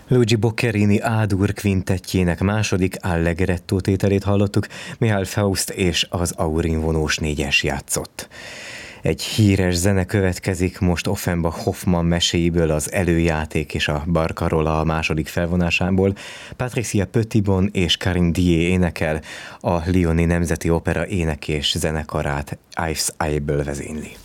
Luigi Boccherini A-dur kvintettjének második Allegretto tételét hallottuk, Mihály Faust és az Aurin vonós négyes játszott. Egy híres zene következik most Offenbach Hoffmann meséiből, az Előjáték és a Barcarola a második felvonásából. Patricia Petitbon és Karim Dié énekel, a Lyoni Nemzeti Opera ének és zenekarát Yves Aibel vezényli.